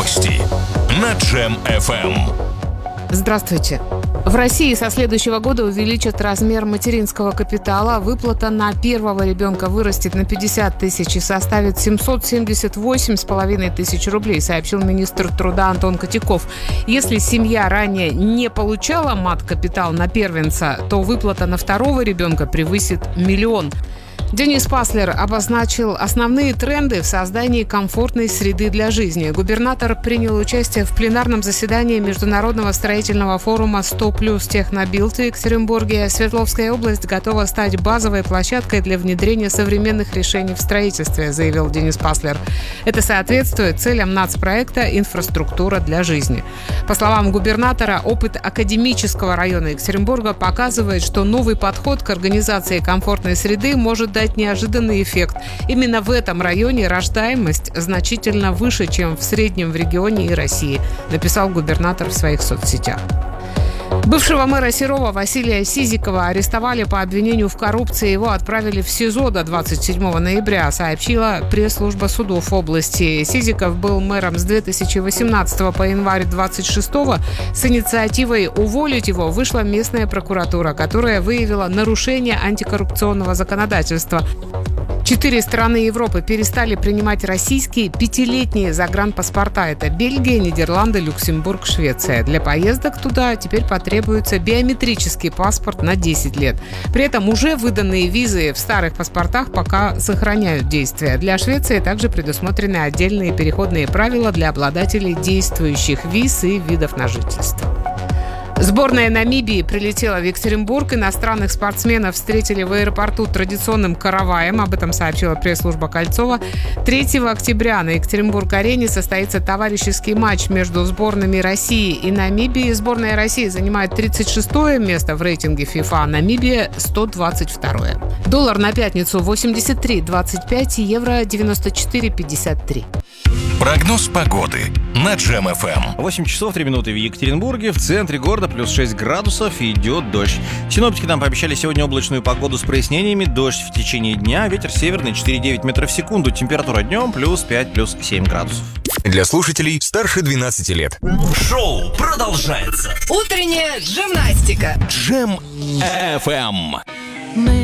Новости на Джем FM. Здравствуйте. В России со следующего года увеличат размер материнского капитала. Выплата на первого ребенка вырастет на 50 тысяч и составит 778,5 тысяч рублей, сообщил министр труда Антон Котяков. Если семья ранее не получала мат-капитал на первенца, то выплата на второго ребенка превысит 1 миллион. Денис Паслер обозначил основные тренды в создании комфортной среды для жизни. Губернатор принял участие в пленарном заседании Международного строительного форума «100+. Технобилд» в Екатеринбурге. Свердловская область готова стать базовой площадкой для внедрения современных решений в строительстве, заявил Денис Паслер. Это соответствует целям нацпроекта «Инфраструктура для жизни». По словам губернатора, опыт академического района Екатеринбурга показывает, что новый подход к организации комфортной среды может дать неожиданный эффект. Именно в этом районе рождаемость значительно выше, чем в среднем в регионе и России, написал губернатор в своих соцсетях. Бывшего мэра Серова Василия Сизикова арестовали по обвинению в коррупции. Его отправили в СИЗО до 27 ноября, сообщила пресс-служба судов области. Сизиков был мэром с 2018 по январь 26. С инициативой уволить его вышла местная прокуратура, которая выявила нарушение антикоррупционного законодательства. 4 страны Европы перестали принимать российские 5-летние загранпаспорта. Это Бельгия, Нидерланды, Люксембург, Швеция. Для поездок туда теперь потребуется биометрический паспорт на 10 лет. При этом уже выданные визы в старых паспортах пока сохраняют действие. Для Швеции также предусмотрены отдельные переходные правила для обладателей действующих виз и видов на жительство. Сборная Намибии прилетела в Екатеринбург. Иностранных спортсменов встретили в аэропорту традиционным караваем. Об этом сообщила пресс-служба Кольцова. 3 октября на Екатеринбург-арене состоится товарищеский матч между сборными России и Намибии. Сборная России занимает 36-е место в рейтинге FIFA, а Намибия – 122-е. Доллар на пятницу 83.25, евро 94.53. Прогноз погоды на Джем FM. 8 часов 3 минуты в Екатеринбурге. В центре города плюс 6 градусов и идет дождь. Синоптики нам пообещали сегодня облачную погоду с прояснениями. Дождь в течение дня. Ветер северный 4,9 метров в секунду. Температура днем плюс 5, плюс 7 градусов. Для слушателей старше 12 лет. Шоу продолжается. Утренняя гимнастика. Джем FM.